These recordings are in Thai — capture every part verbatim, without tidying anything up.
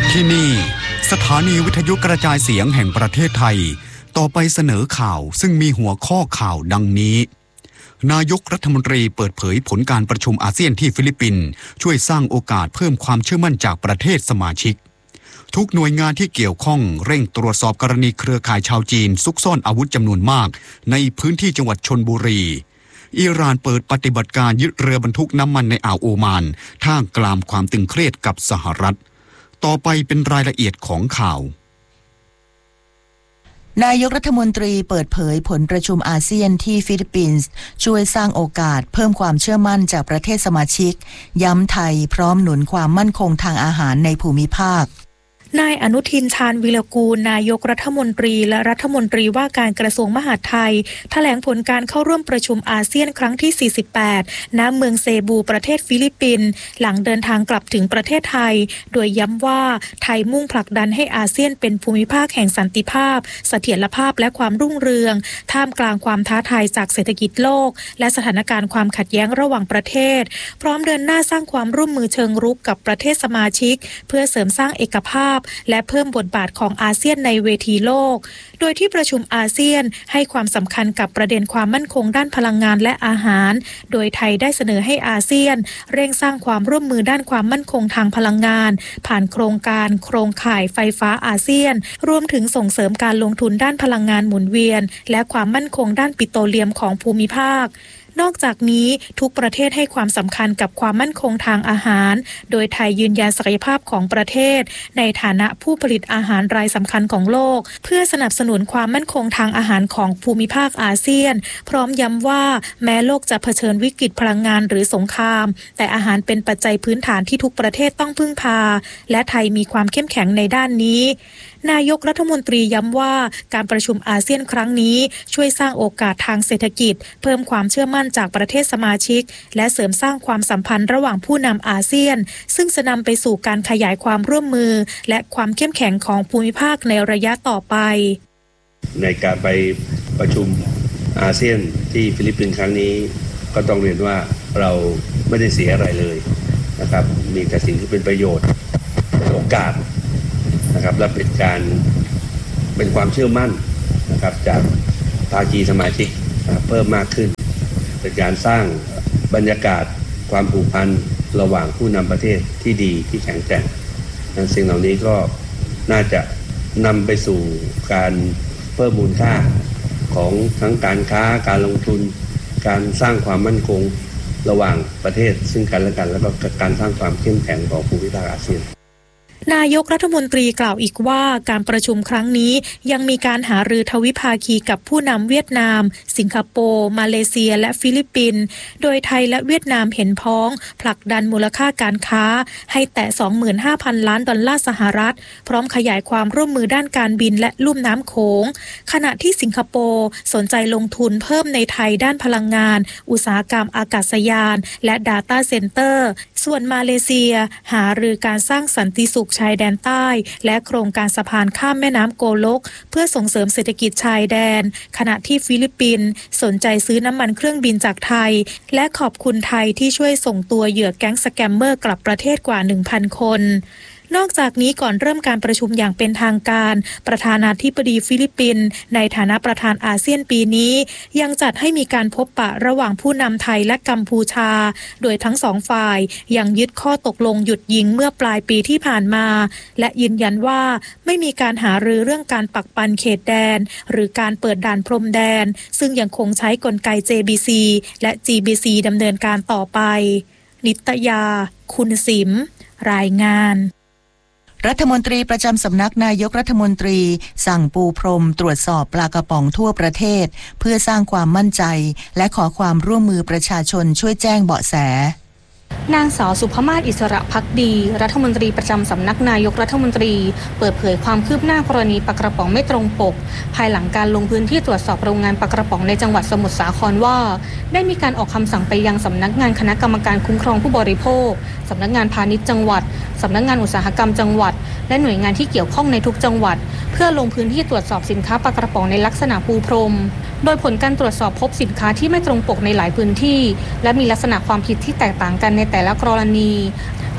ที่นี่สถานีวิทยุกระจายเสียงแห่งประเทศไทยต่อไปเสนอข่าวซึ่งมีหัวข้อข่าวดังนี้นายกรัฐมนตรีเปิดเผยผลการประชุมอาเซียนที่ฟิลิปปินส์ช่วยสร้างโอกาสเพิ่มความเชื่อมั่นจากประเทศสมาชิกทุกหน่วยงานที่เกี่ยวข้องเร่งตรวจสอบกรณีเครือข่ายชาวจีนซุกซ่อนอาวุธจำนวนมากในพื้นที่จังหวัดชลบุรีอิหร่านเปิดปฏิบัติการยึดเรือบรรทุกน้ำมันในอ่าวโอมานท่ามกลางความตึงเครียดกับสหรัฐต่อไปเป็นรายละเอียดของข่าวนายกรัฐมนตรีเปิดเผยผลประชุมอาเซียนที่ฟิลิปปินส์ช่วยสร้างโอกาสเพิ่มความเชื่อมั่นจากประเทศสมาชิกย้ำไทยพร้อมหนุนความมั่นคงทางอาหารในภูมิภาคนายอนุทินชาญวิรากูลนายกรัฐมนตรีและรัฐมนตรีว่าการกระทรวงมหาดไทยแถลงผลการเข้าร่วมประชุมอาเซียนครั้งที่สี่สิบแปดณเมืองเซบูประเทศฟิลิปปินส์หลังเดินทางกลับถึงประเทศไทยโดยย้ำว่าไทยมุ่งผลักดันให้อาเซียนเป็นภูมิภาคแห่งสันติภาพเสถียรภาพและความรุ่งเรืองท่ามกลางความท้าทายจากเศรษฐกิจโลกและสถานการณ์ความขัดแย้งระหว่างประเทศพร้อมเดินหน้าสร้างความร่วมมือเชิงรุกกับประเทศสมาชิกเพื่อเสริมสร้างเอกภาพและเพิ่มบทบาทของอาเซียนในเวทีโลกโดยที่ประชุมอาเซียนให้ความสำคัญกับประเด็นความมั่นคงด้านพลังงานและอาหารโดยไทยได้เสนอให้อาเซียนเร่งสร้างความร่วมมือด้านความมั่นคงทางพลังงานผ่านโครงการโครงข่ายไฟฟ้าอาเซียนรวมถึงส่งเสริมการลงทุนด้านพลังงานหมุนเวียนและความมั่นคงด้านปิโตรเลียมของภูมิภาคนอกจากนี้ทุกประเทศให้ความสำคัญกับความมั่นคงทางอาหารโดยไทยยืนยันศักยภาพของประเทศในฐานะผู้ผลิตอาหารรายสำคัญของโลกเพื่อสนับสนุนความมั่นคงทางอาหารของภูมิภาคอาเซียนพร้อมย้ำว่าแม้โลกจะเผชิญวิกฤตพลังงานหรือสงครามแต่อาหารเป็นปัจจัยพื้นฐานที่ทุกประเทศต้องพึ่งพาและไทยมีความเข้มแข็งในด้านนี้นายกรัฐมนตรีย้ำว่าการประชุมอาเซียนครั้งนี้ช่วยสร้างโอกาสทางเศรษฐกิจเพิ่มความเชื่อมั่นจากประเทศสมาชิกและเสริมสร้างความสัมพันธ์ระหว่างผู้นำอาเซียนซึ่งจะนำไปสู่การขยายความร่วมมือและความเข้มแข็งของภูมิภาคในระยะต่อไปในการไปประชุมอาเซียนที่ฟิลิปปินส์ครั้งนี้ก็ต้องเรียนว่าเราไม่ได้เสียอะไรเลยนะครับมีแต่สิ่งที่เป็นประโยชน์เป็นโอกาสนะครับและเป็นการเป็นความเชื่อมั่นนะครับจากภาคีสมาชิกเพิ่มมากขึ้นเป็นการสร้างบรรยากาศความผูกพันระหว่างผู้นำประเทศที่ดีที่แข็งแกร่งสิ่งเหล่านี้ก็น่าจะนำไปสู่การเพิ่มมูลค่าของทั้งการค้าการลงทุนการสร้างความมั่นคงระหว่างประเทศซึ่งกันและกันแล้วก็การสร้างความเข้มแข็งของภูมิภาคอาเซียนนายกรัฐมนตรีกล่าวอีกว่าการประชุมครั้งนี้ยังมีการหารือทวิภาคีกับผู้นำเวียดนามสิงคโปร์มาเลเซียและฟิลิปปินส์โดยไทยและเวียดนามเห็นพ้องผลักดันมูลค่าการค้าให้แตะ สองหมื่นห้าพัน ล้านดอลลาร์สหรัฐพร้อมขยายความร่วมมือด้านการบินและลุ่มน้ำโขงขณะที่สิงคโปร์สนใจลงทุนเพิ่มในไทยด้านพลังงานอุตสาหกรรมอากาศยานและ Data Center ส่วนมาเลเซียหารือการสร้างสันติสุขชายแดนใต้และโครงการสะพานข้ามแม่น้ำโกลกเพื่อส่งเสริมเศรษฐกิจชายแดนขณะที่ฟิลิปปินส์สนใจซื้อน้ำมันเครื่องบินจากไทยและขอบคุณไทยที่ช่วยส่งตัวเหยื่อแก๊งสแกมเมอร์กลับประเทศกว่า หนึ่งพัน คนนอกจากนี้ก่อนเริ่มการประชุมอย่างเป็นทางการประธานาธิบดีฟิลิปปินส์ในฐานะประธานอาเซียนปีนี้ยังจัดให้มีการพบปะระหว่างผู้นำไทยและกัมพูชาโดยทั้งสองฝ่ายยังยึดข้อตกลงหยุดยิงเมื่อปลายปีที่ผ่านมาและยืนยันว่าไม่มีการหารือเรื่องการปักปันเขตแดนหรือการเปิดด่านพรมแดนซึ่งยังคงใช้กลไก เจ บี ซี และ จี บี ซี ดำเนินการต่อไปนิตยาคุณสิมรายงานรัฐมนตรีประจำสำนักนายกรัฐมนตรีสั่งปูพรมตรวจสอบปลากระป๋องทั่วประเทศเพื่อสร้างความมั่นใจและขอความร่วมมือประชาชนช่วยแจ้งเบาะแสนางสาวสุภมาศอิสระภักดีรัฐมนตรีประจำสำนักนายกรัฐมนตรีเปิดเผยความคืบหน้ากรณีปลากระป๋องไม่ตรงปกภายหลังการลงพื้นที่ตรวจสอบโรงงานปลากระป๋องในจังหวัดสมุทรสาครว่าได้มีการออกคำสั่งไปยังสำนักงานคณะกรรมการคุ้มครองผู้บริโภคสำนักงานพาณิชย์จังหวัดสำนักงานอุตสาหกรรมจังหวัดและหน่วยงานที่เกี่ยวข้องในทุกจังหวัดเพื่อลงพื้นที่ตรวจสอบสินค้าปลากระป๋องในลักษณะปูพรมโดยผลการตรวจสอบพบสินค้าที่ไม่ตรงปกในหลายพื้นที่และมีลักษณะความผิดที่แตกต่างกันในแต่ละกรณี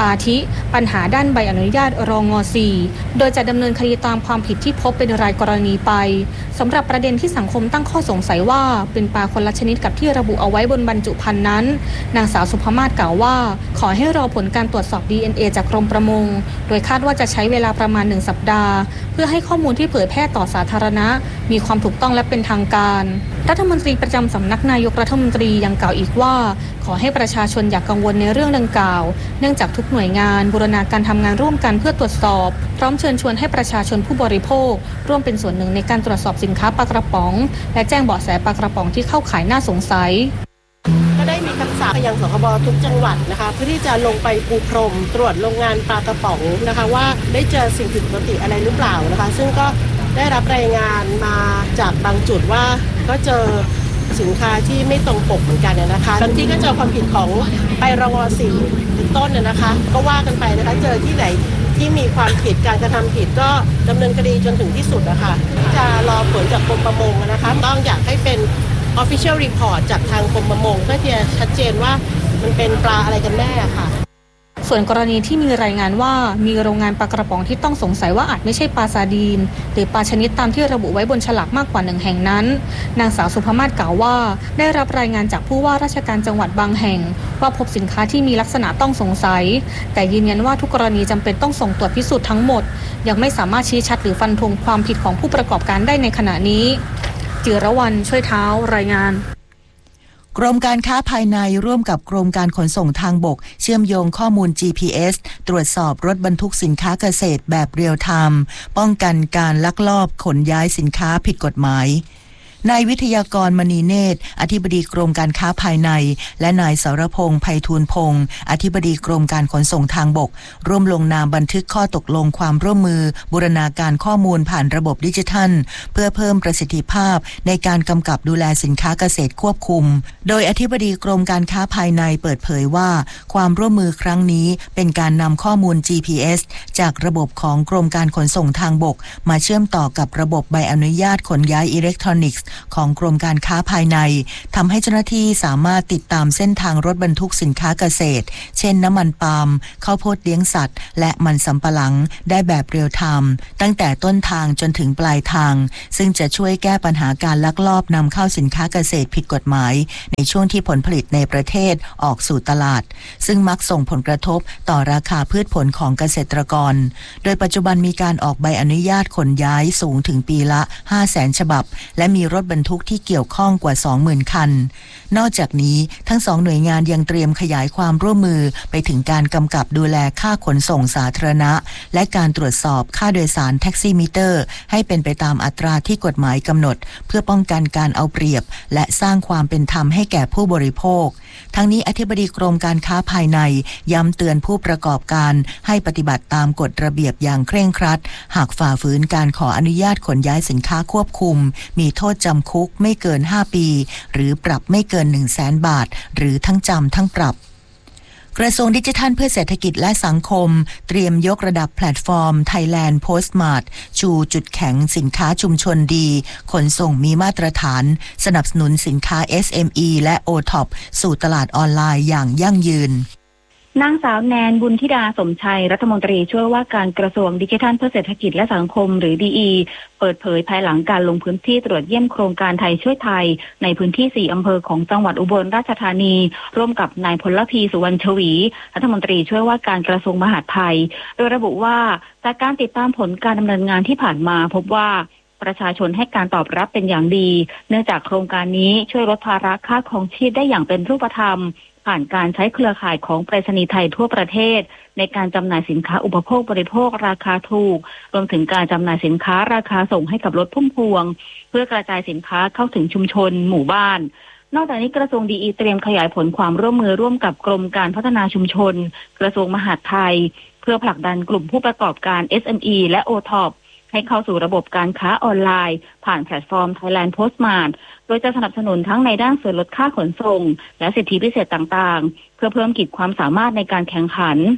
อาทิปัญหาด้านใบอนุญาตรองอสี่โดยจะดำเนินคดีตามความผิดที่พบเป็นรายกรณีไปสำหรับประเด็นที่สังคมตั้งข้อสงสัยว่าเป็นปลาคนละชนิดกับที่ระบุเอาไว้บนบรรจุภัณฑ์นั้นนางสาวสุภมาศกล่าวว่าขอให้รอผลการตรวจสอบ ดี เอ็น เอ จากกรมประมงโดยคาดว่าจะใช้เวลาประมาณหนึ่งสัปดาห์เพื่อให้ข้อมูลที่เผยแพร่ต่อสาธารณะมีความถูกต้องและเป็นทางการรัฐมนตรีประจำสำนักนายกรัฐมนตรียังกล่าวอีกว่าขอให้ประชาชนอย่ากังวลในเรื่องดังกล่าวเนื่องจากทุกหน่วยงานบูรณาการทำงานร่วมกันเพื่อตรวจสอบพร้อมเชิญชวนให้ประชาชนผู้บริโภคร่วมเป็นส่วนหนึ่งในการตรวจสอบสินค้าปลากระป๋องและแจ้งเบาะแสปลากระป๋องที่เข้าขายน่าสงสัยก็ได้มีคำสั่งไปยังสคบทุกจังหวัดนะคะเพื่อที่จะลงไปปูพรมตรวจโรงงานปลากระป๋องนะคะว่าได้เจอสิ่งผิดปกติอะไรหรือเปล่านะคะซึ่งก็ได้รับรายงานมาจากบางจุดว่าก็เจอสินค้าที่ไม่ตรงปกเหมือนกันนะคะบางที่ก็เจอความผิดของใบรองอสี่เป็นต้นนะคะก็ว่ากันไปนะคะเจอที่ไหนที่มีความผิดการกระทำผิดก็ดำเนินคดีจนถึงที่สุดนะคะจะรอผลจากกรมประมงนะคะต้องอยากให้เป็น Official Report จากทางกรมประมงเพื่อที่จะชัดเจนว่ามันเป็นปลาอะไรกันแน่ค่ะส่วนกรณีที่มีรายงานว่ามีโรงงานปลากระป๋องที่ต้องสงสัยว่าอาจไม่ใช่ปลาซาดีนหรือปลาชนิดตามที่ระบุไว้บนฉลากมากกว่าหนึ่งแห่งนั้นนางสาวสุภมาศกล่าวว่าได้รับรายงานจากผู้ว่าราชการจังหวัดบางแห่งว่าพบสินค้าที่มีลักษณะต้องสงสัยแต่ยืนยันว่าทุกกรณีจำเป็นต้องส่งตรวจพิสูจน์ทั้งหมดยังไม่สามารถชี้ชัดหรือฟันธงความผิดของผู้ประกอบการได้ในขณะนี้จิรวรรณช่วยเท้ารายงานกรมการค้าภายในร่วมกับกรมการขนส่งทางบกเชื่อมโยงข้อมูล จี พี เอส ตรวจสอบรถบรรทุกสินค้าเกษตรแบบเรียลไทม์ป้องกันการลักลอบขนย้ายสินค้าผิดกฎหมายนายวิทยากรมณีเนตรอธิบดีกรมการค้าภายในและนายสรพงษ์ไพฑูรย์พงษ์อธิบดีกรมการขนส่งทางบกร่วมลงนามบันทึกข้อตกลงความร่วมมือบูรณาการข้อมูลผ่านระบบดิจิทัลเพื่อเพิ่มประสิทธิภาพในการกำกับดูแลสินค้าเกษตรควบคุมโดยอธิบดีกรมการค้าภายในเปิดเผยว่าความร่วมมือครั้งนี้เป็นการนำข้อมูล จี พี เอส จากระบบของกรมการขนส่งทางบกมาเชื่อมต่อกับระบบใบอนุญาตขนย้ายอิเล็กทรอนิกส์ของกรมการค้าภายในทำให้เจ้าหน้าที่สามารถติดตามเส้นทางรถบรรทุกสินค้าเกษตรเช่นน้ำมันปาล์มข้าวโพดเลี้ยงสัตว์และมันสำปะหลังได้แบบเรียลไทม์ตั้งแต่ต้นทางจนถึงปลายทางซึ่งจะช่วยแก้ปัญหาการลักลอบนำเข้าสินค้าเกษตรผิดกฎหมายในช่วงที่ผลผลิตในประเทศออกสู่ตลาดซึ่งมักส่งผลกระทบต่อราคาพืชผลของเกษตรกรโดยปัจจุบันมีการออกใบอนุญาตขนย้ายสูงถึงปีละ ห้าแสน ฉบับและมีรถบรรทุกที่เกี่ยวข้องกว่า สองหมื่น คันนอกจากนี้ทั้งสองหน่วยงานยังเตรียมขยายความร่วมมือไปถึงการกำกับดูแลค่าขนส่งสาธารณะและการตรวจสอบค่าโดยสารแท็กซี่มิเตอร์ให้เป็นไปตามอัตราที่กฎหมายกำหนดเพื่อป้องกันการเอาเปรียบและสร้างความเป็นธรรมให้แก่ผู้บริโภคทั้งนี้อธิบดีกรมการค้าภายในย้ำเตือนผู้ประกอบการให้ปฏิบัติตามกฎระเบียบอย่างเคร่งครัดหากฝ่าฝืนการขออนุญาตขนย้ายสินค้าควบคุมมีโทษจำคุกไม่เกินห้าปีหรือปรับไม่เกิน หนึ่งแสน บาทหรือทั้งจำทั้งปรับกระทรวงดิจิทัลเพื่อเศรษฐกิจและสังคมเตรียมยกระดับแพลตฟอร์ม Thailand Postmart ชูจุดแข็งสินค้าชุมชนดีขนส่งมีมาตรฐานสนับสนุนสินค้า เอส เอ็ม อี และ โอ ท็อป สู่ตลาดออนไลน์อย่างยั่งยืนนางสาวแนนบุญธิดาสมชัยรัฐมนตรีช่วยว่าการกระทรวงดิจิทัลเพื่อเศรษฐกิจและสังคมหรือ ดี อี เปิดเผยภายหลังการลงพื้นที่ตรวจเยี่ยมโครงการไทยช่วยไทยในพื้นที่สี่อำเภอของจังหวัดอุบลราชธานีร่วมกับนายพลพีสุวรรณชวีรัฐมนตรีช่วยว่าการกระทรวงมหาดไทยโดยระบุว่าจากการติดตามผลการดำเนินงานที่ผ่านมาพบว่าประชาชนให้การตอบรับเป็นอย่างดีเนื่องจากโครงการนี้ช่วยลดภาระค่าครองชีพได้อย่างเป็นรูปธรรมผ่านการใช้เครือข่ายของไปรษณีย์ไทยทั่วประเทศในการจำหน่ายสินค้าอุปโภคบริโภคราคาถูกรวมถึงการจำหน่ายสินค้าราคาส่งให้กับรถพุ่มพวงเพื่อกระจายสินค้าเข้าถึงชุมชนหมู่บ้านนอกจากนี้กระทรวงดีอีเตรียมขยายผลความร่วมมือร่วมกับกรมการพัฒนาชุมชนกระทรวงมหาดไทยเพื่อผลักดันกลุ่มผู้ประกอบการ เอส เอ็ม อี และ โอ ท็อป ให้เข้าสู่ระบบการค้าออนไลน์ผ่านแพลตฟอร์ม Thailand Postmart โดยจะสนับสนุนทั้งในด้านส่วนลดค่าขนส่งและสิทธิพิเศษต่างๆเพื่อเพิ่มขีดความสามารถในการแข่งขัน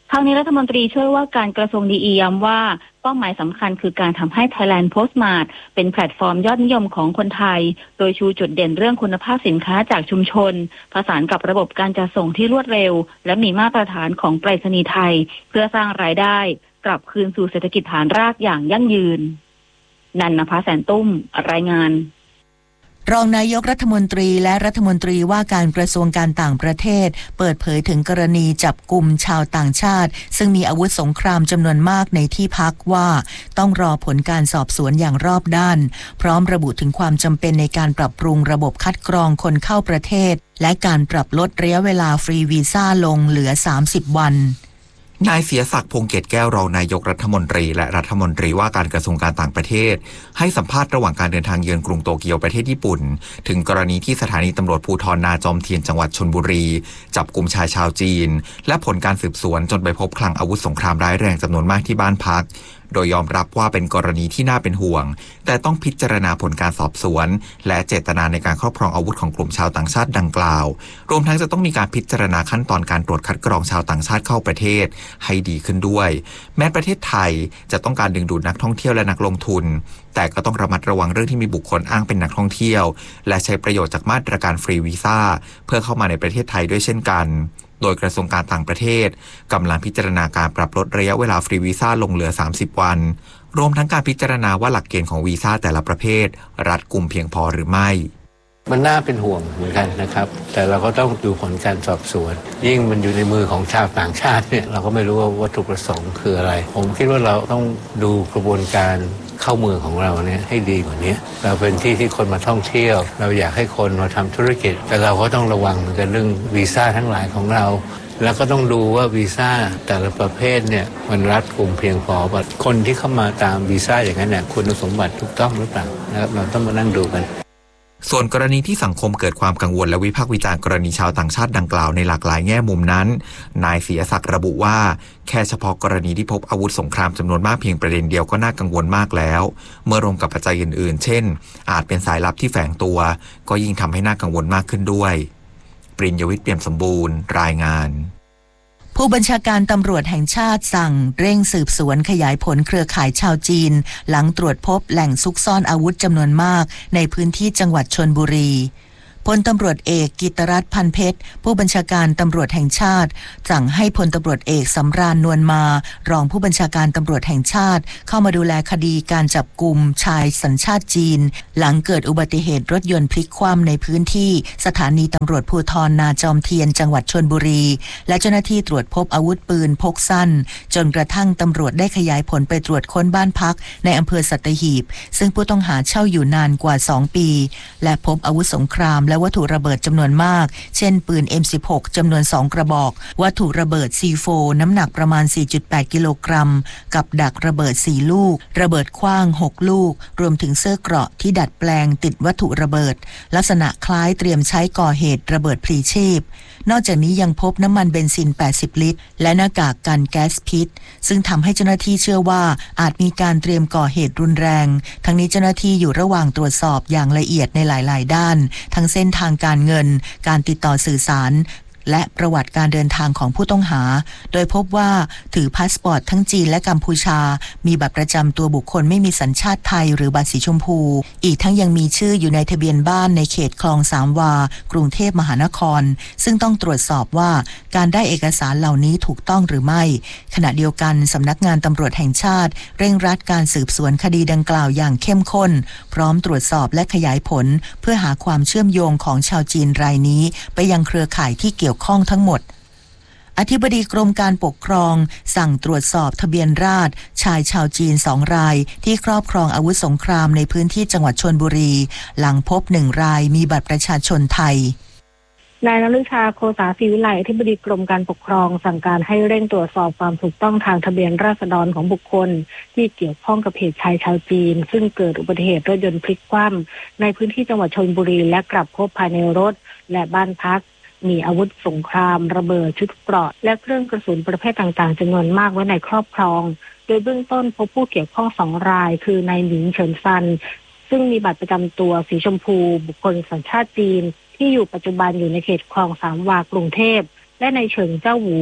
ทางนี้รัฐมนตรีช่วยว่าการกระทรวงดีอีย้ำว่าเป้าหมายสำคัญคือการทำให้ Thailand Postmart เป็นแพลตฟอร์มยอดนิยมของคนไทยโดยชูจุดเด่นเรื่องคุณภาพสินค้าจากชุมชนผสานกับระบบการจัดส่งที่รวดเร็วและมีมาตรฐานของไปรษณีย์ไทยเพื่อสร้างรายได้กลับคืนสู่เศรษฐกิจฐานรากอย่างยั่งยืนนันนภาแสนตุ้มรายงานรองนายกรัฐมนตรีและรัฐมนตรีว่าการกระทรวงการต่างประเทศเปิดเผยถึงกรณีจับกุมชาวต่างชาติซึ่งมีอาวุธสงครามจำนวนมากในที่พักว่าต้องรอผลการสอบสวนอย่างรอบด้านพร้อมระบุถึงความจำเป็นในการปรับปรุงระบบคัดกรองคนเข้าประเทศและการปรับลดระยะเวลาฟรีวีซ่าลงเหลือสามสิบวันนายเสียศักดิ์พงษ์เกตแก้วรองนายกรัฐมนตรีและรัฐมนตรีว่าการกระทรวงการต่างประเทศให้สัมภาษณ์ระหว่างการเดินทางเยือนกรุงโตเกียวประเทศญี่ปุ่นถึงกรณีที่สถานีตำรวจภูธรนาจอมเทียนจังหวัดชลบุรีจับกุมชายชาวจีนและผลการสืบสวนจนไปพบคลังอาวุธสงครามร้ายแรงจำนวนมากที่บ้านพักโดยยอมรับว่าเป็นกรณีที่น่าเป็นห่วงแต่ต้องพิจารณาผลการสอบสวนและเจตนาในการครอบครองอาวุธของกลุ่มชาวต่างชาติดังกล่าวรวมทั้งจะต้องมีการพิจารณาขั้นตอนการตรวจคัดกรองชาวต่างชาติเข้าประเทศให้ดีขึ้นด้วยแม้ประเทศไทยจะต้องการดึงดูดนักท่องเที่ยวและนักลงทุนแต่ก็ต้องระมัดระวังเรื่องที่มีบุคคลอ้างเป็นนักท่องเที่ยวและใช้ประโยชน์จากมาตรการฟรีวีซ่าเพื่อเข้ามาในประเทศไทยด้วยเช่นกันโดยกระทรวงการต่างประเทศกำลังพิจารณาการปรับลดระยะเวลาฟรีวีซ่าลงเหลือสามสิบวันรวมทั้งการพิจารณาว่าหลักเกณฑ์ของวีซ่าแต่ละประเภทรัดกุมเพียงพอหรือไม่มันน่าเป็นห่วงเหมือนกันนะครับแต่เราก็ต้องดูผลการสอบสวนยิ่งมันอยู่ในมือของชาวต่างชาติเนี่ยเราก็ไม่รู้ว่าวัตถุประสงค์คืออะไรผมคิดว่าเราต้องดูกระบวนการเข้าเมืองของเราเนี่ยให้ดีกว่านี้เราเป็นที่ที่คนมาท่องเที่ยวเราอยากให้คนมาทำธุรกิจแต่เราก็ต้องระวังเหมือนกันเรื่องวีซ่าทั้งหลายของเราแล้วก็ต้องดูว่าวีซ่าแต่ละประเภทเนี่ยมันรัดกุมเพียงพอว่าคนที่เข้ามาตามวีซ่าอย่างนั้นเนี่ยคุณสมบัติถูกต้องหรือเปล่านะครับเราต้องมานั่งดูกันส่วนกรณีที่สังคมเกิดความกังวลและวิพากษ์วิจารณ์กรณีชาวต่างชาติดังกล่าวในหลากหลายแง่มุมนั้นนายเสียศักดิ์ระบุว่าแค่เฉพาะกรณีที่พบอาวุธสงครามจำนวนมากเพียงประเด็นเดียวก็น่ากังวลมากแล้วเมื่อรวมกับปัจจัยอื่นๆเช่นอาจเป็นสายลับที่แฝงตัวก็ยิ่งทำให้น่ากังวลมากขึ้นด้วยปริญญวิทย์เปี่ยมสมบูรณ์รายงานผู้บัญชาการตำรวจแห่งชาติสั่งเร่งสืบสวนขยายผลเครือข่ายชาวจีนหลังตรวจพบแหล่งซุกซ่อนอาวุธจำนวนมากในพื้นที่จังหวัดชลบุรีพลตำรวจเอกกิตรัตน์พันเพชรผู้บัญชาการตำรวจแห่งชาติสั่งให้พลตำรวจเอกสำราญนวลมารองผู้บัญชาการตำรวจแห่งชาติเข้ามาดูแลคดีการจับกุมชายสัญชาติจีนหลังเกิดอุบัติเหตุรถยนต์พลิกคว่ำในพื้นที่สถานีตำรวจภูธรนาจอมเทียนจังหวัดชลบุรีและเจ้าหน้าที่ตรวจพบอาวุธปืนพกสั้นจนกระทั่งตำรวจได้ขยายผลไปตรวจค้นบ้านพักในอำเภอสัตหีบซึ่งผู้ต้องหาเช่าอยู่นานกว่าสองปีและพบอาวุธสงครามและวัตถุระเบิดจำนวนมากเช่นปืน เอ็ม สิบหก จำนวนสองกระบอกวัตถุระเบิด ซี โฟร์ น้ำหนักประมาณ สี่จุดแปด กิโลกรัมกับดักระเบิดสี่ลูกระเบิดขว้างหกลูกรวมถึงเสื้อเกราะที่ดัดแปลงติดวัตถุระเบิดลักษณะคล้ายเตรียมใช้ก่อเหตุระเบิดพลีชีพนอกจากนี้ยังพบน้ำมันเบนซินแปดสิบลิตรและหน้ากากกันแก๊สพิษซึ่งทำให้เจ้าหน้าที่เชื่อว่าอาจมีการเตรียมก่อเหตุรุนแรงทั้งนี้เจ้าหน้าที่อยู่ระหว่างตรวจสอบอย่างละเอียดในหลายๆด้านทั้งเส้นทางการเงินการติดต่อสื่อสารและประวัติการเดินทางของผู้ต้องหาโดยพบว่าถือพาสปอร์ตทั้งจีนและกัมพูชามีบัตรประจำตัวบุคคลไม่มีสัญชาติไทยหรือบัตรสีชมพูอีกทั้งยังมีชื่ออยู่ในทะเบียนบ้านในเขตคลองสามวากรุงเทพมหานครซึ่งต้องตรวจสอบว่าการได้เอกสารเหล่านี้ถูกต้องหรือไม่ขณะเดียวกันสำนักงานตำรวจแห่งชาติเร่งรัดการสืบสวนคดีดังกล่าวอย่างเข้มข้นพร้อมตรวจสอบและขยายผลเพื่อหาความเชื่อมโยงของชาวจีนรายนี้ไปยังเครือข่ายที่เกี่ยวข้องทั้งหมดอธิบดีกรมการปกครองสั่งตรวจสอบทะเบียนราษฎร์ชายชาวจีนสองรายที่ครอบครองอาวุธสงครามในพื้นที่จังหวัดชลบุรีหลังพบหนึ่งรายมีบัตรประชาชนไทยนายนฤชาโคสาศรีวิไลอธิบดีกรมการปกครองสั่งการให้เร่งตรวจสอบความถูกต้องทางทะเบียนราษฎรของบุคคลที่เกี่ยวข้องกับเหตุชายชาวจีนซึ่งเกิดอุบัติเหตุรถยนต์พลิกคว่ำในพื้นที่จังหวัดชลบุรีและกลับพบภายในรถและบ้านพักมีอาวุธสงครามระเบิดชุดเกราะและเครื่องกระสุนประเภทต่างๆจำนวนมากไว้ในครอบครองโดยเบื้องต้นพบผู้เกี่ยวข้องสองรายคือนายหมิงเฉินซันซึ่งมีบัตรประจำตัวสีชมพูบุคคลสัญชาติจีนที่อยู่ปัจจุบันอยู่ในเขตคลองสามวากรุงเทพและนายเฉิงเจ้าหวู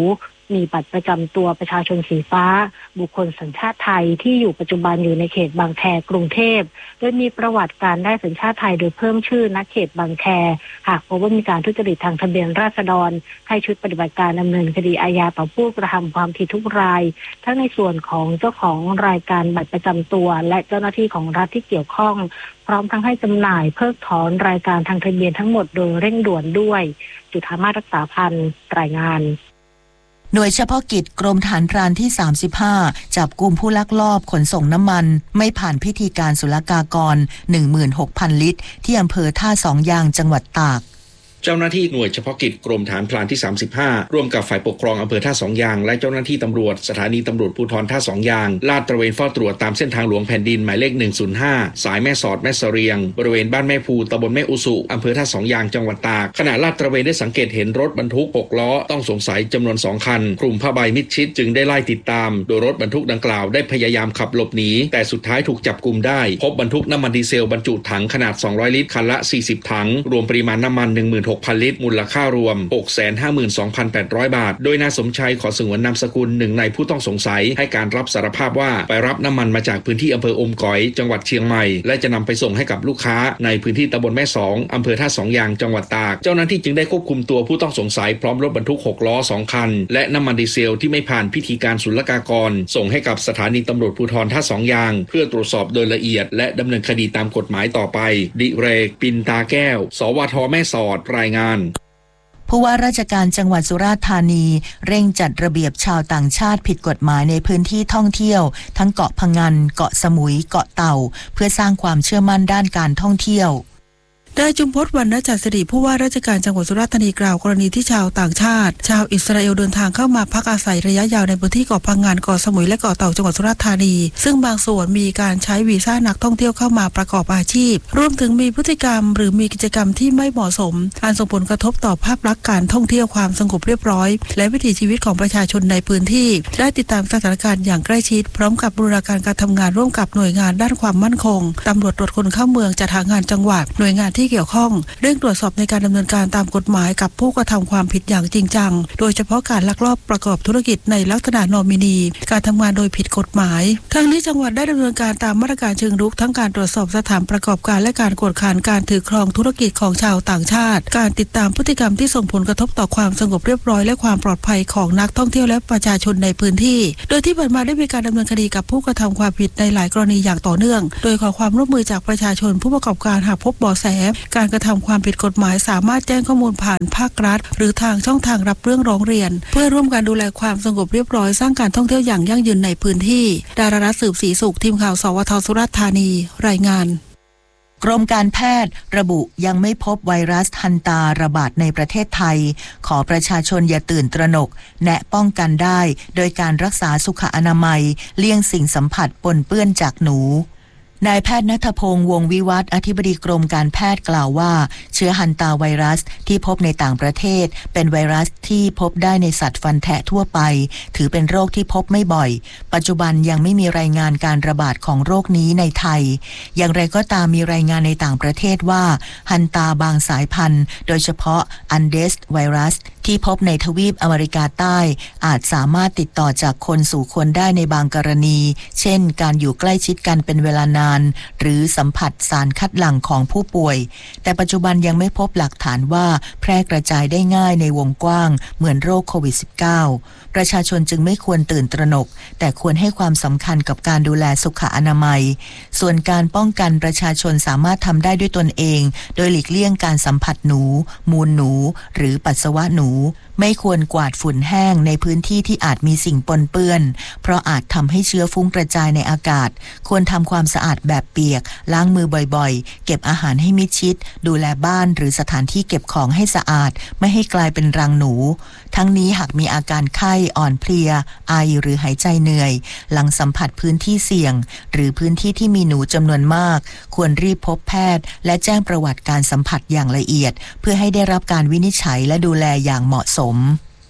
มีบัตรประจำตัวประชาชนสีฟ้าบุคคลสัญชาติไทยที่อยู่ปัจจุบันอยู่ในเขตบางแคกรุงเทพโดยมีประวัติการได้สัญชาติไทยโดยเพิ่มชื่อณเขตบางแคหากพบว่ามีการทุจริตทางทะเบียนราษฎรให้ชุดปฏิบัติการดำเนินคดีอาญาต่อผู้กระทำความผิดทุกรายทั้งในส่วนของเจ้าของรายการบัตรประจำตัวและเจ้าหน้าที่ของรัฐที่เกี่ยวข้องพร้อมทั้งให้จำหน่ายเพิกถอนรายการทางทะเบียนทั้งหมดโดยเร่งด่วนด้วยจุฑามาศรักษาพันธ์รายงานหน่วยเฉพาะกิจกรมฐานพรานที่สามสิบห้าจับกุมผู้ลักลอบขนส่งน้ำมันไม่ผ่านพิธีการศุลกากร หนึ่งหมื่นหกพัน ลิตรที่อำเภอท่าสองยางจังหวัดตากเจ้าหน้าที่หน่วยเฉพาะกิจกรมฐานพรานที่สามสิบห้าร่วมกับฝ่ายปกครองอำเภอท่าสองยางและเจ้าหน้าที่ตำรวจสถานีตำรวจภูธรท่าสองยางลาดตระเวนเฝ้าตรวจตามเส้นทางหลวงแผ่นดินหมายเลขหนึ่งศูนย์ห้าสายแม่สอดแม่เสรียงบริเวณบ้านแม่ภูตำบลแม่อุสุอำเภอท่าสองยางจังหวัดตากขณะลาดตระเวนได้สังเกตเห็นรถบรรทุกหกล้อต้องสงสัยจำนวนสองคันคลุมผ้าใบมิดชิดจึงได้ไล่ติดตามโดยรถบรรทุกดังกล่าวได้พยายามขับหลบหนีแต่สุดท้ายถูกจับกุมได้พบบรรทุกน้ำมันดีเซลบรรจุถังขนาดสองร้อยลิตรคันละสี่สิบถังรวมปริมาณน้ำมัน หนึ่งหมื่นหกพัน ลิตรมูลค่ารวม หกแสนห้าหมื่นสองพันแปดร้อย บาทโดยนายสมชัยขอสงวนนามสกุลหนึ่งในผู้ต้องสงสัยให้การรับสารภาพว่าไปรับน้ำมันมาจากพื้นที่อำเภออมก๋อยจังหวัดเชียงใหม่และจะนำไปส่งให้กับลูกค้าในพื้นที่ตำบลแม่สองอำเภอท่าสองยางจังหวัดตากเจ้าหน้าที่จึงได้ควบคุมตัวผู้ต้องสงสัยพร้อมรถบรรทุกหกล้อสองคันและน้ำมันดีเซลที่ไม่ผ่านพิธีการศุลกากรส่งให้กับสถานีตำรวจภูธรท่าสองยางเพื่อตรวจสอบโดยละเอียดและดำเนินคดีตามกฎหมายต่อไปดิเรกปินตาแก้วสวทแม่สอดรายงานผู้ว่าราชการจังหวัดสุราษฎร์ธานีเร่งจัดระเบียบชาวต่างชาติผิดกฎหมายในพื้นที่ท่องเที่ยวทั้งเกาะพะงันเกาะสมุยเกาะเต่าเพื่อสร้างความเชื่อมั่นด้านการท่องเที่ยวนายจุมพจน์วรรณจักรสิริผู้ว่าราชการจังหวัดสุราษฎร์ธานีกล่าวกรณีที่ชาวต่างชาติชาวอิสราเอลเดินทางเข้ามาพักอาศัยระยะยาวในพื้นที่เกาะพังงานเกาะสมุยและเกาะเต่าจังหวัดสุราษฎร์ธานีซึ่งบางส่วนมีการใช้วีซ่านักท่องเที่ยวเข้ามาประกอบอาชีพรวมถึงมีพฤติกรรมหรือมีกิจกรรมที่ไม่เหมาะสมอันส่งผลกระทบต่อภาพลักษณ์การท่องเที่ยวความสงบเรียบร้อยและวิถีชีวิตของประชาชนในพื้นที่ได้ติดตามสถานการณ์อย่างใกล้ชิดพร้อมกับบูรณาการการทำงานร่วมกับหน่วยงานด้านความมั่นคงตำรวจตรวจคนเข้าเมืองจัดหางานจังหวัดหน่วยงานที่เกี่ยวข้องเร่งตรวจสอบในการดำเนินการตามกฎหมายกับผู้กระทำความผิดอย่างจริงจังโดยเฉพาะการลักลอบประกอบธุรกิจในลักษณะนอมินีการทำงานโดยผิดกฎหมายทั้งนี้จังหวัดได้ดำเนินการตามมาตรการเชิงรุกทั้งการตรวจสอบสถานประกอบการและการกวดขันการถือครองธุรกิจของชาวต่างชาติการติดตามพฤติกรรมที่ส่งผลกระทบต่อความสงบเรียบร้อยและความปลอดภัยของนักท่องเที่ยวและประชาชนในพื้นที่โดยที่ผ่านมาได้มีการดำเนินคดีกับผู้กระทำความผิดในหลายกรณีอย่างต่อเนื่องโดยขอความร่วมมือจากประชาชนผู้ประกอบการหากพบเบาะแสการกระทำความผิดกฎหมายสามารถแจ้งข้อมูลผ่านภาครัฐหรือทางช่องทางรับเรื่องร้องเรียนเพื่อร่วมกันดูแลความสงบเรียบร้อยสร้างการท่องเที่ยวอย่างยั่งยืนในพื้นที่ดารารัตน์สืบศรีสุขทีมข่าวสวทสุราษฎร์ธานีรายงานกรมการแพทย์ระบุยังไม่พบไวรัสฮันตาระบาดในประเทศไทยขอประชาชนอย่าตื่นตระหนกแนะป้องกันได้โดยการรักษาสุขอนามัยเลี่ยงสิ่งสัมผัสปนเปื้อนจากหนูนายแพทย์ณัฐพงษ์วงศ์วิวัฒน์อธิบดีกรมการแพทย์กล่าวว่าเชื้อฮันตาไวรัสที่พบในต่างประเทศเป็นไวรัสที่พบได้ในสัตว์ฟันแทะทั่วไปถือเป็นโรคที่พบไม่บ่อยปัจจุบันยังไม่มีรายงานการระบาดของโรคนี้ในไทยอย่างไรก็ตามมีรายงานในต่างประเทศว่าฮันตาบางสายพันธุ์โดยเฉพาะอันเดสไวรัสที่พบในทวีปอเมริกาใต้อาจสามารถติดต่อจากคนสู่คนได้ในบางกรณีเช่นการอยู่ใกล้ชิดกันเป็นเวลานานหรือสัมผัสสารคัดหลั่งของผู้ป่วยแต่ปัจจุบันยังไม่พบหลักฐานว่าแพร่กระจายได้ง่ายในวงกว้างเหมือนโรคโควิด สิบเก้า ประชาชนจึงไม่ควรตื่นตระหนกแต่ควรให้ความสำคัญกับการดูแลสุขอนามัยส่วนการป้องกันประชาชนสามารถทำได้ด้วยตนเองโดยหลีกเลี่ยงการสัมผัสหนูมูลหนูหรือปัสสาวะหนูไม่ควรกวาดฝุ่นแห้งในพื้นที่ที่อาจมีสิ่งปนเปื้อนเพราะอาจทำให้เชื้อฟุ้งกระจายในอากาศควรทำความสะอาดแบบเปียกล้างมือบ่อยๆเก็บอาหารให้มิดชิดดูแลบ้านหรือสถานที่เก็บของให้สะอาดไม่ให้กลายเป็นรังหนูทั้งนี้หากมีอาการไข้อ่อนเพลียไอหรือหายใจเหนื่อยหลังสัมผัสพื้นที่เสี่ยงหรือพื้นที่ที่มีหนูจำนวนมากควรรีบพบแพทย์และแจ้งประวัติการสัมผัสอย่างละเอียดเพื่อให้ได้รับการวินิจฉัยและดูแลอย่างเหมาะสม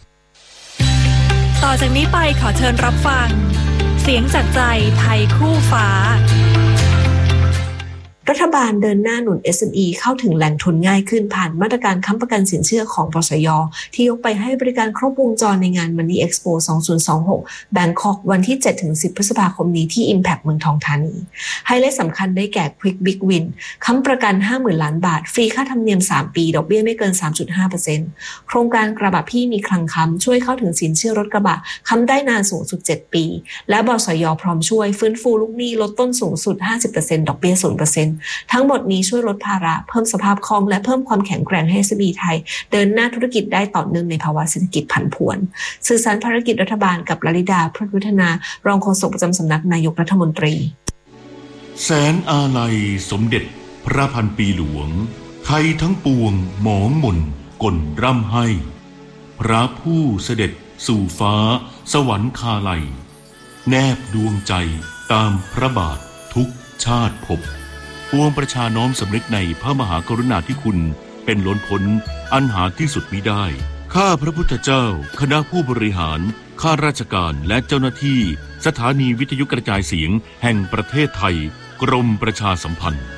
ต่อจากนี้ไปขอเชิญรับฟังเสียงจากใจไทยคู่ฟ้ารัฐบาลเดินหน้าหนุน เอส เอ็ม อี เข้าถึงแหล่งทุนง่ายขึ้นผ่านมาตรการค้ำประกันสินเชื่อของบสย.ที่ยกไปให้บริการครบวงจรในงาน Money Expo สองพันยี่สิบหก Bangkok วันที่ เจ็ดถึงสิบ พฤษภาคมนี้ที่ Impact เมืองทองธานีไฮไลท์สำคัญได้แก่ Quick Big Win ค้ำประกัน ห้าหมื่น ล้านบาทฟรีค่าธรรมเนียมสามปีดอกเบี้ยไม่เกิน สามจุดห้าเปอร์เซ็นต์ โครงการกระบะพี่มีคลังค้ำช่วยเข้าถึงสินเชื่อรถกระบะค้ำได้นานสูงสุดเจ็ดปีและบสย.พร้อมช่วยฟื้นฟูลูกหนี้ลดต้นสูงสุด ห้าสิบเปอร์เซ็นต์ ดอกเบี้ย ศูนย์เปอร์เซ็นต์ ทั้งหมดนี้ช่วยลดภาระเพิ่มสภาพคล่องและเพิ่มความแข็งแกร่งให้ เอส เอ็ม อี ไทยเดินหน้าธุรกิจได้ต่อเนื่องในภาวะเศรษฐกิจผันผวนสื่อสารภารกิจรัฐบาลกับลลิดาพฤกษ์วัฒนารองโฆษกประจำสำนักนายกรัฐมนตรีแสนอาลัยสมเด็จพระพันปีหลวงไทยทั้งปวงหมองหม่นก่นร่ำให้พระผู้เสด็จสู่ฟ้าสวรรคาลัยแนบดวงใจตามพระบาททุกชาติภพปวงประชาน้อมสำนึกในพระมหากรุณาธิคุณเป็นล้นพ้นอันหาที่สุดมิได้ข้าพระพุทธเจ้าคณะผู้บริหารข้าราชการและเจ้าหน้าที่สถานีวิทยุกระจายเสียงแห่งประเทศไทยกรมประชาสัมพันธ์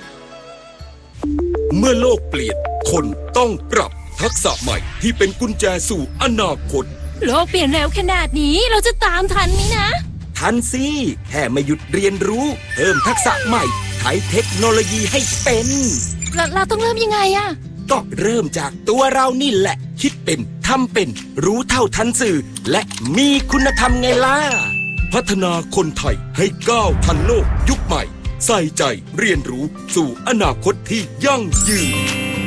เมื่อโลกเปลี่ยนคนต้องปรับทักษะใหม่ที่เป็นกุญแจสู่อนาคตโลกเปลี่ยนเร็วขนาดนี้เราจะตามทันไหมนะทันสิแค่ไม่หยุดเรียนรู้เพิ่มทักษะใหม่ใช้เทคโนโลยีให้เป็นเราเราต้องเริ่มยังไงอะก็เริ่มจากตัวเรานี่แหละคิดเป็นทำเป็นรู้เท่าทันสื่อและมีคุณธรรมไงล่ะพัฒนาคนไทยให้ก้าวทันโลกยุคใหม่ใส่ใจเรียนรู้สู่อนาคตที่ยั่งยืน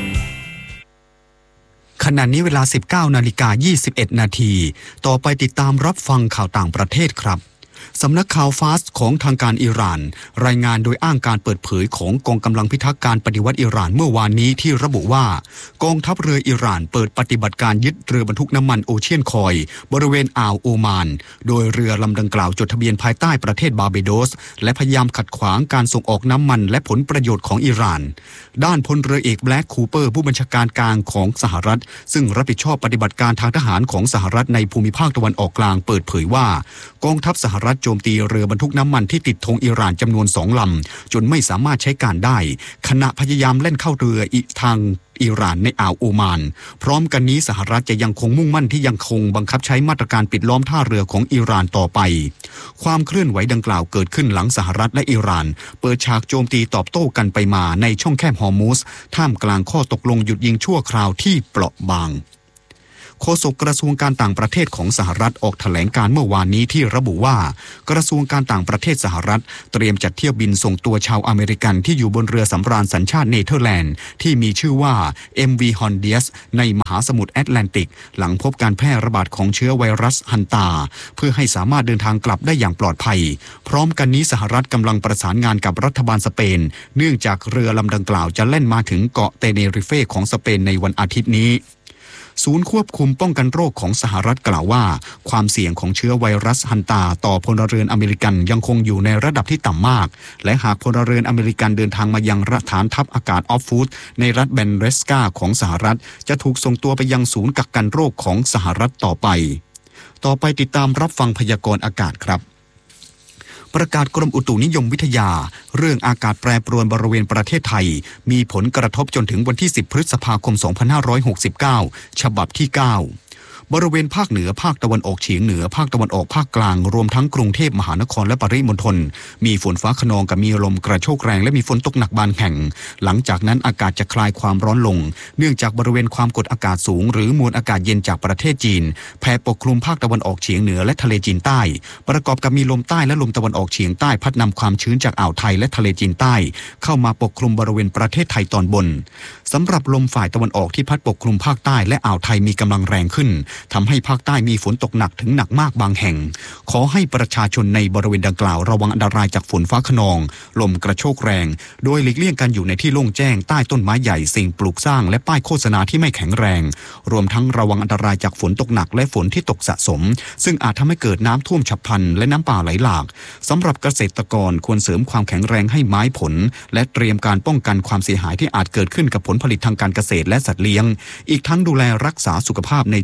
ขณะนี้เวลา สิบเก้านาฬิกายี่สิบเอ็ดนาทีต่อไปติดตามรับฟังข่าวต่างประเทศครับสำนักข่าวฟาสของทางการอิหร่านรายงานโดยอ้างการเปิดเผยของกองกำลังพิทักษ์การปฏิวัติอิหร่านเมื่อวานนี้ที่ระบุว่ากองทัพเรืออิหร่านเปิดปฏิบัติการยึดเรือบรรทุกน้ำมันโอเชียนคอยบริเวณอ่าวโอมานโดยเรือลำดังกล่าวจดทะเบียนภายใต้ประเทศบาร์เบโดสและพยายามขัดขวางการส่งออกน้ำมันและผลประโยชน์ของอิหร่านด้านพลเรือเอกแบล็กคูเปอร์ผู้บัญชาการกลางของสหรัฐซึ่งรับผิดชอบปฏิบัติการทางทหารของสหรัฐในภูมิภาคตะวันออกกลางเปิดเผยว่ากองทัพสหรัฐโจมตีเรือบรรทุกน้ำมันที่ติดธงอิหร่านจำนวนสองลำจนไม่สามารถใช้การได้ขณะพยายามเล่นเข้าเรืออีกทางอิหร่านในอ่าวโอมานพร้อมกันนี้สหรัฐจะยังคงมุ่งมั่นที่ยังคงบังคับใช้มาตรการปิดล้อมท่าเรือของอิหร่านต่อไปความเคลื่อนไหวดังกล่าวเกิดขึ้นหลังสหรัฐและอิหร่านเปิดฉากโจมตีตอบโต้กันไปมาในช่องแคบฮอร์มุซท่ามกลางข้อตกลงหยุดยิงชั่วคราวที่เปราะบางโฆษกกระทรวงการต่างประเทศของสหรัฐออกแถลงการเมื่อวานนี้ที่ระบุว่ากระทรวงการต่างประเทศสหรัฐเตรียมจัดเที่ยวบินส่งตัวชาวอเมริกันที่อยู่บนเรือสำราญสัญชาติเนเธอร์แลนด์ที่มีชื่อว่า เอ็ม วี Hondius ในมหาสมุทรแอตแลนติกหลังพบการแพร่ระบาดของเชื้อไวรัสฮันตาเพื่อให้สามารถเดินทางกลับได้อย่างปลอดภัยพร้อมกันนี้สหรัฐกำลังประสานงานกับรัฐบาลสเปนเนื่องจากเรือลำดังกล่าวจะแล่นมาถึงเกาะเตเนริเฟของสเปนในวันอาทิตย์นี้ศูนย์ควบคุมป้องกันโรคของสหรัฐกล่าวว่าความเสี่ยงของเชื้อไวรัสฮันตาต่อพลเรือนอเมริกันยังคงอยู่ในระดับที่ต่ำมากและหากพลเรือนอเมริกันเดินทางมายังฐานทัพอากาศออฟฟูดในรัฐเบนเรสกาของสหรัฐจะถูกส่งตัวไปยังศูนย์กักกันโรคของสหรัฐต่อไปต่อไปติดตามรับฟังพยากรณ์อากาศครับประกาศกรมอุตุนิยมวิทยาเรื่องอากาศแปรปรวนบริเวณประเทศไทยมีผลกระทบจนถึงวันที่สิบพฤษภาคมสองพันห้าร้อยหกสิบเก้าฉบับที่เก้าบริเวณภาคเหนือภาคตะวันออกเฉียงเหนือภาคตะวันออกภาคกลางรวมทั้งกรุงเทพมหานครและปริมณฑลมีฝนฟ้าคะนองกับมีลมกระโชกแรงและมีฝนตกหนักบางแห่งหลังจากนั้นอากาศจะคลายความร้อนลงเนื่องจากบริเวณความกดอากาศสูงหรือมวลอากาศเย็นจากประเทศจีนแผ่ปกคลุมภาคตะวันออกเฉียงเหนือและทะเลจีนใต้ประกอบกับมีลมใต้และลมตะวันออกเฉียงใต้พัดนำความชื้นจากอ่าวไทยและทะเลจีนใต้เข้ามาปกคลุมบริเวณประเทศไทยตอนบนสำหรับลมฝ่ายตะวันออกที่พัดปกคลุมภาคใต้และอ่าวไทยมีกำลังแรงขึ้นทำให้ภาคใต้มีฝนตกหนักถึงหนักมากบางแห่งขอให้ประชาชนในบริเวณดังกล่าวระวังอันตรายจากฝนฟ้าคะนองลมกระโชกแรงโดยหลีกเลี่ยงการอยู่ในที่โล่งแจ้งใต้ต้นไม้ใหญ่สิ่งปลูกสร้างและป้ายโฆษณาที่ไม่แข็งแรงรวมทั้งระวังอันตรายจากฝนตกหนักและฝนที่ตกสะสมซึ่งอาจทำให้เกิดน้ำท่วมฉับพลันและน้ำป่าไหลหลากสำหรับเกษตรกรควรเสริมความแข็งแรงให้ไม้ผลและเตรียมการป้องกันความเสียหายที่อาจเกิดขึ้นกับผลผลิตทางการเกษตรและสัตว์เลี้ยงอีกทั้งดูแลรักษาสุขภาพในช่วงที่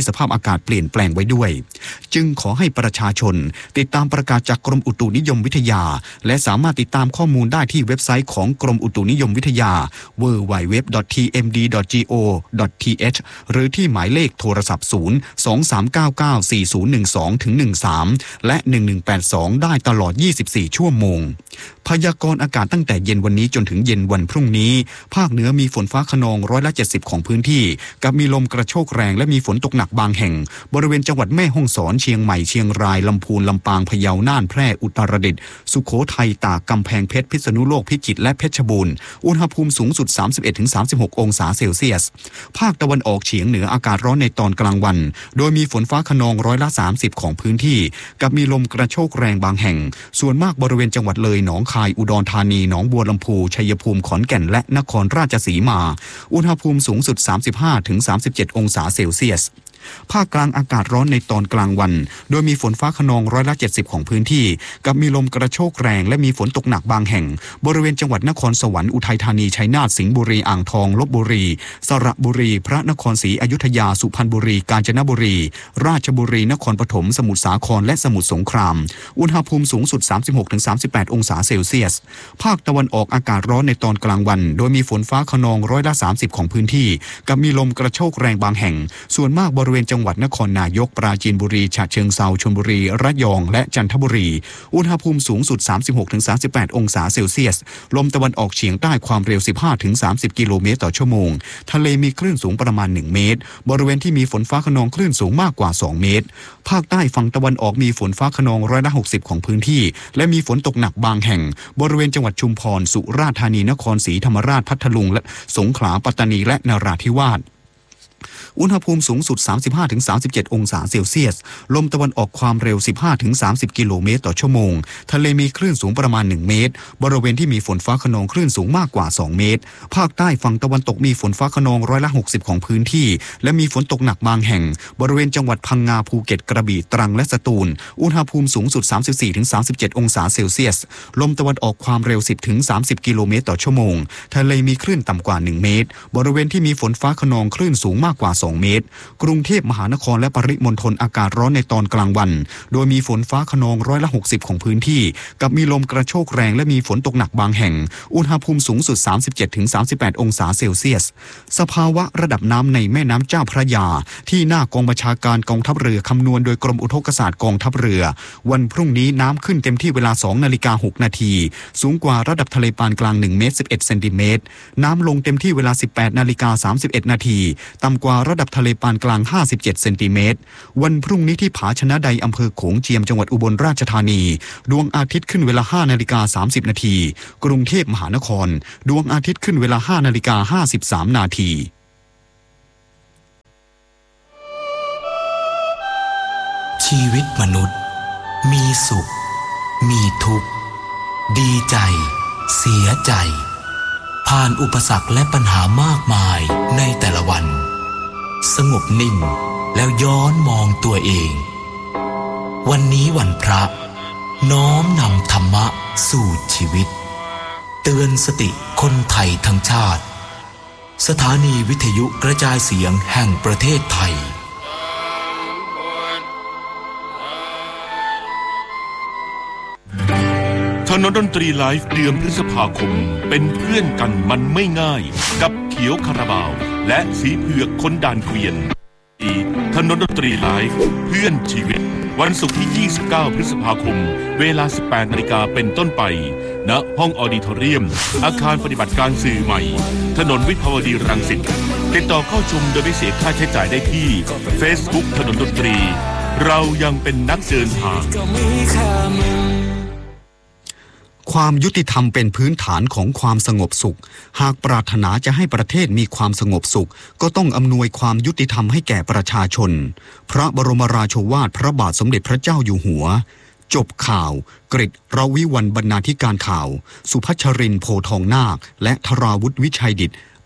สภาพอากาศเปลี่ยนแปลงไว้ด้วยจึงขอให้ประชาชนติดตามประกาศจากกรมอุตุนิยมวิทยาและสามารถติดตามข้อมูลได้ที่เว็บไซต์ของกรมอุตุนิยมวิทยา ดับเบิลยู ดับเบิลยู ดับเบิลยู ดอท ที เอ็ม ดี ดอท จี โอ ดอท ที เอช หรือที่หมายเลขโทรศัพท์ศูนย์ สอง สาม เก้า เก้า สี่ ศูนย์ หนึ่ง สอง หนึ่ง สาม และ หนึ่ง หนึ่ง แปด สอง ได้ตลอด ยี่สิบสี่ ชั่วโมงพยากรณ์อากาศตั้งแต่เย็นวันนี้จนถึงเย็นวันพรุ่งนี้ภาคเหนือมีฝนฟ้าคะนองร้อยละเจ็ดสิบของพื้นที่กับมีลมกระโชกแรงและมีฝนตกหนักบางแห่งบริเวณจังหวัดแม่ฮ่องสอนเชียงใหม่เชียงรายลำพูนลำปางพะเยาน่านแพร่อุตรดิตถ์สุโขทัยตากกำแพงเพชรพิษณุโลกพิจิตรและเพชรบูรณ์อุณหภูมิสูงสุด สามสิบเอ็ดถึงสามสิบหก องศาเซลเซียสภาคตะวันออกเฉียงเหนืออากาศร้อนในตอนกลางวันโดยมีฝนฟ้าคะนองร้อยละสามสิบของพื้นที่กับมีลมกระโชกแรงบางแห่งส่วนมากบริเวณจังหวัดเลยหนองคายอุดรธานีหนองบัวลำพูชัยภูมิขอนแก่นและนครราชสีมาอุณหภูมิสูงสุด สามสิบห้าถึงสามสิบเจ็ด องศาเซลเซียสภาคกลางอากาศร้อนในตอนกลางวันโดยมีฝนฟ้าคะนองร้อยละเจ็ดสิบของพื้นที่กับมีลมกระโชกแรงและมีฝนตกหนักบางแห่งบริเวณจังหวัดนครสวรรค์อุทัยธานีชัยนาทสิงห์บุรีอ่างทองลพบุรีสระบุรีพระนครศรีอยุธยาสุพรรณบุรีกาญจนบุรีราชบุรีนครปฐมสมุทรสาครและสมุทรสงครามอุณหภูมิสูงสุด สามสิบหกถึงสามสิบแปด องศาเซลเซียสภาคตะวันออกอากาศร้อนในตอนกลางวันโดยมีฝนฟ้าคะนองร้อยละสามสิบของพื้นที่กับมีลมกระโชกแรงบางแห่งส่วนมากบริเวณจังหวัดนครนายกปราจีนบุรีฉะเชิงเทราชลบุรีระยองและจันทบุรีอุณหภูมิสูงสุด สามสิบหกถึงสามสิบแปด องศาเซลเซียสลมตะวันออกเฉียงใต้ความเร็ว สิบห้าถึงสามสิบ กิโลเมตรต่อชั่วโมงทะเลมีคลื่นสูงประมาณหนึ่งเมตรบริเวณที่มีฝนฟ้าคะนองคลื่นสูงมากกว่าสองเมตรภาคใต้ฝั่งตะวันออกมีฝนฟ้าคะนองร้อยละหกสิบของพื้นที่และมีฝนตกหนักบางแห่งบริเวณจังหวัดชุมพรสุราษฎร์ธานีนครศรีธรรมราชพัทลุงและสงขลาปัตตานีและนราธิวาสอุณหภูมิสูงสุด สามสิบห้าถึงสามสิบเจ็ด องศาเซลเซียสลมตะวันออกความเร็ว สิบห้าถึงสามสิบ กิโลเมตรต่อชั่วโมงทะเลมีคลื่นสูงประมาณหนึ่งเมตรบริเวณที่มีฝนฟ้าคะนองคลื่นสูงมากกว่าสองเมตรภาคใต้ฝั่งตะวันตกมีฝนฟ้าคะนองร้อยละหกสิบของพื้นที่และมีฝนตกหนักบางแห่งบริเวณจังหวัดพังงาภูเก็ตกระบี่ตรังและสตูลอุณหภูมิสูงสุด สามสิบสี่ถึงสามสิบเจ็ด องศาเซลเซียสลมตะวันออกความเร็ว สิบถึงสามสิบ กิโลเมตรต่อชั่วโมงทะเลมีคลื่นต่ำกว่าหนึ่งเมตรบริเวณที่มีฝนฟ้าคะนองคลื่นสูงมากกว่าสองเมตรกรุงเทพมหานครและปริมณฑลอากาศร้อนในตอนกลางวันโดยมีฝนฟ้าคะนองร้อยละหกสิบของพื้นที่กับมีลมกระโชกแรงและมีฝนตกหนักบางแห่งอุณหภูมิสูงสุด สามสิบเจ็ดถึงสามสิบแปด องศาเซลเซียสสภาวะระดับน้ำในแม่น้ำเจ้าพระยาที่หน้ากองบัญชาการกองทัพเรือคำนวณโดยกรมอุทกศาสตร์กองทัพเรือวันพรุ่งนี้น้ำขึ้นเต็มที่เวลา สองนาฬิกาหกนาทีสูงกว่าระดับทะเลปานกลางหนึ่งเมตรสิบเอ็ดเซนติเมตรน้ำลงเต็มที่เวลา สิบแปดนาฬิกาสามสิบเอ็ดนาทีต่ำกว่าระดับทะเลปานกลางห้าสิบเจ็ดเซนติเมตรวันพรุ่งนี้ที่ผาชนะใดอำเภอโขงเจียมจังหวัดอุบลราชธานีดวงอาทิตย์ขึ้นเวลา ห้านาฬิกาสามสิบนาทีกรุงเทพมหานครดวงอาทิตย์ขึ้นเวลา ห้านาฬิกาห้าสิบสามนาทีชีวิตมนุษย์มีสุขมีทุกข์ดีใจเสียใจผ่านอุปสรรคและปัญหามากมายในแต่ละวันสงบนิ่งแล้วย้อนมองตัวเองวันนี้วันพระน้อมนำธรรมะสู่ชีวิตเตือนสติคนไทยทั้งชาติสถานีวิทยุกระจายเสียงแห่งประเทศไทยถนนดนตรีไลฟ์เดือนพฤษภาคมเป็นเพื่อนกันมันไม่ง่ายกับเขียวคาราบาวและสีเผือกคนด่านเกวียนถนนดนตรีไลฟ์เพื่อนชีวิตวันศุกร์ที่ยี่สิบเก้าพฤษภาคมเวลา สิบแปดนาฬิกาเป็นต้นไปณห้องออดิทอเรียมอาคารปฏิบัติการสื่อใหม่ถนนวิภาวดีรังสิตติดต่อเข้าชมโดยไม่เสียค่าใช้จ่ายได้ที่ Facebook ถนนดนตรีเรายังเป็นนักเดินทางความยุติธรรมเป็นพื้นฐานของความสงบสุขหากปรารถนาจะให้ประเทศมีความสงบสุขก็ต้องอำนวยความยุติธรรมให้แก่ประชาชนพระบรมราโชวาทพระบาทสมเด็จพระเจ้าอยู่หัวจบข่าวกฤษรวิวัลย์บรรณาธิการข่าวสุพัชรินทร์โพทองนาคและธราวุฒิวิชัยดิษฐ์